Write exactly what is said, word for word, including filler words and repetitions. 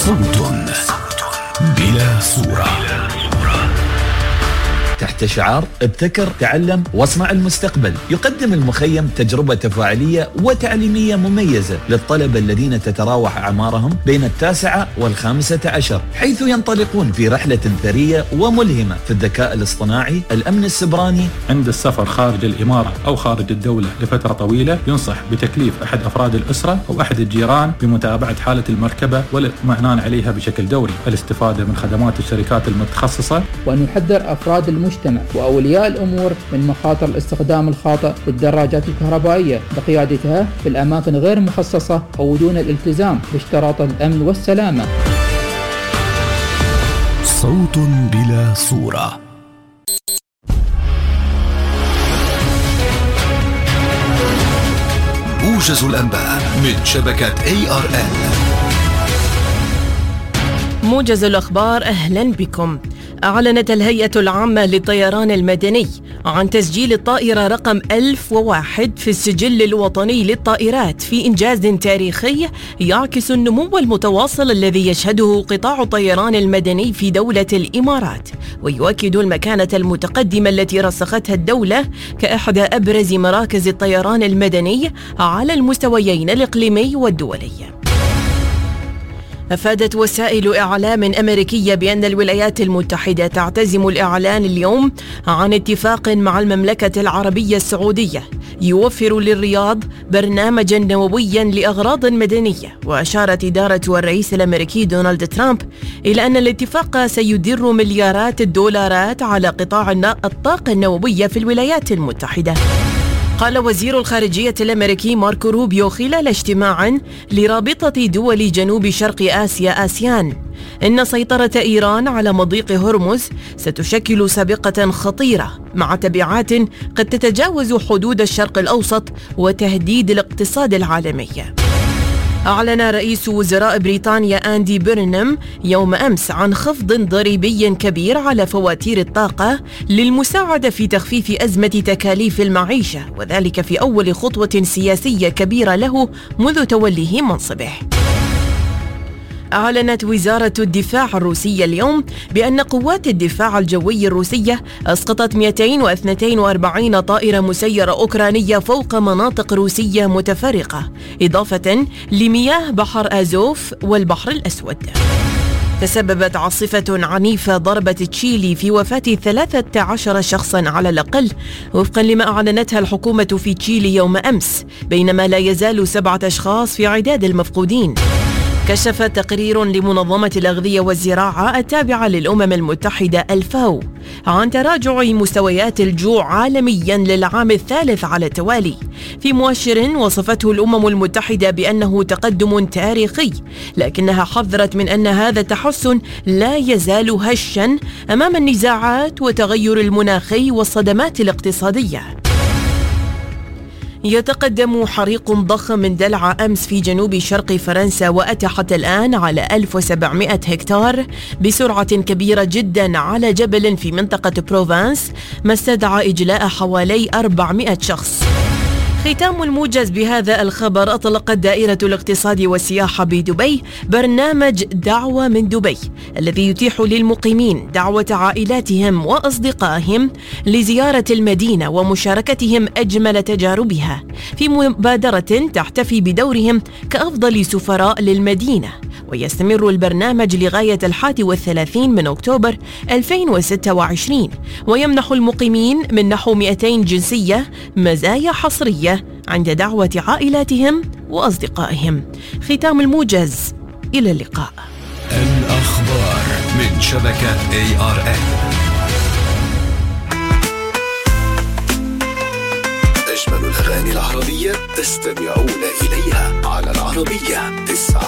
صوت بلا صورة. تحت شعار ابتكر تعلم واصنع المستقبل، يقدم المخيم تجربة تفاعلية وتعليمية مميزة للطلبة الذين تتراوح أعمارهم بين التاسعة والخامسة عشر، حيث ينطلقون في رحلة ثرية وملهمة في الذكاء الاصطناعي، الأمن السبراني. عند السفر خارج الإمارة أو خارج الدولة لفترة طويلة، ينصح بتكليف أحد أفراد الأسرة أو أحد الجيران بمتابعة حالة المركبة والاطمئنان عليها بشكل دوري، الاستفادة من خدمات الشركات المتخصصة، وأن يحذر أفراد المجتمع وأولياء الأمور من مخاطر الاستخدام الخاطئ للدراجات الكهربائية بقيادتها في الأماكن غير مخصصة أو دون الالتزام باشتراط الأمن والسلامة. صوت بلا صورة. موجز الأنباء من شبكة إيه آر إل. موجز الأخبار، أهلا بكم. أعلنت الهيئة العامة للطيران المدني عن تسجيل الطائرة رقم ألف وواحد في السجل الوطني للطائرات في إنجاز تاريخي يعكس النمو المتواصل الذي يشهده قطاع الطيران المدني في دولة الإمارات، ويؤكد المكانة المتقدمة التي رسختها الدولة كأحدى أبرز مراكز الطيران المدني على المستويين الإقليمي والدولي. أفادت وسائل إعلام أمريكية بأن الولايات المتحدة تعتزم الإعلان اليوم عن اتفاق مع المملكة العربية السعودية يوفر للرياض برنامجا نوويا لأغراض مدنية. وأشارت إدارة الرئيس الأمريكي دونالد ترامب إلى أن الاتفاق سيدر مليارات الدولارات على قطاع الطاقة النووية في الولايات المتحدة. قال وزير الخارجية الأمريكي ماركو روبيو خلال اجتماع لرابطة دول جنوب شرق آسيا آسيان إن سيطرة إيران على مضيق هرمز ستشكل سابقة خطيرة مع تبعات قد تتجاوز حدود الشرق الأوسط وتهديد الاقتصاد العالمي. أعلن رئيس وزراء بريطانيا أندي بيرنم يوم أمس عن خفض ضريبي كبير على فواتير الطاقة للمساعدة في تخفيف أزمة تكاليف المعيشة، وذلك في أول خطوة سياسية كبيرة له منذ توليه منصبه. أعلنت وزارة الدفاع الروسية اليوم بأن قوات الدفاع الجوي الروسية أسقطت مئتين واثنين وأربعين طائرة مسيرة أوكرانية فوق مناطق روسية متفرقة، إضافة لمياه بحر آزوف والبحر الأسود. تسببت عاصفة عنيفة ضربت تشيلي في وفاة ثلاثة عشر شخصا على الأقل، وفقا لما أعلنتها الحكومة في تشيلي يوم أمس، بينما لا يزال سبعة أشخاص في عداد المفقودين. كشف تقرير لمنظمة الأغذية والزراعة التابعة للأمم المتحدة الفاو عن تراجع مستويات الجوع عالميا للعام الثالث على التوالي، في مؤشر وصفته الأمم المتحدة بأنه تقدم تاريخي، لكنها حذرت من أن هذا التحسن لا يزال هشا أمام النزاعات وتغير المناخي والصدمات الاقتصادية. يتقدم حريق ضخم اندلع أمس في جنوب شرق فرنسا وأتحت الآن على ألف وسبعمئة هكتار بسرعة كبيرة جدا على جبل في منطقة بروفانس، ما استدعى إجلاء حوالي أربعمئة شخص. ختام الموجز بهذا الخبر. أطلقت دائرة الاقتصاد والسياحة بدبي برنامج دعوة من دبي الذي يتيح للمقيمين دعوة عائلاتهم وأصدقائهم لزيارة المدينة ومشاركتهم أجمل تجاربها في مبادرة تحتفي بدورهم كأفضل سفراء للمدينة. ويستمر البرنامج لغاية الحادي والثلاثين من أكتوبر ألفين وستة وعشرين، ويمنح المقيمين من نحو مئتين جنسية مزايا حصرية عند دعوة عائلاتهم وأصدقائهم. ختام الموجز، إلى اللقاء. الأخبار من شبكة إيه آر إل. أجمل الأغاني العربية تستمعون إليها على العربية تسعة.